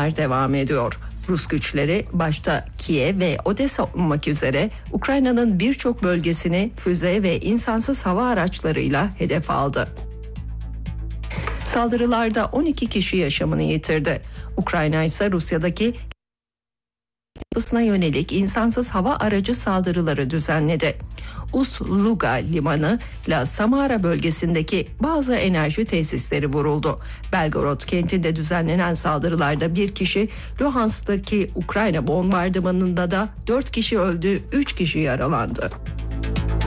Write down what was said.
Çatışmalar devam ediyor. Rus güçleri başta Kiev ve Odessa olmak üzere Ukrayna'nın birçok bölgesini füze ve insansız hava araçlarıyla hedef aldı. Saldırılarda 12 kişi yaşamını yitirdi. Ukrayna ise Rusya'daki yapısına yönelik insansız hava aracı saldırıları düzenledi. Ust-Luga limanı ile Samara bölgesindeki bazı enerji tesisleri vuruldu. Belgorod kentinde düzenlenen saldırılarda bir kişi, Luhansk'taki Ukrayna bombardımanında da 4 kişi öldü, 3 kişi yaralandı.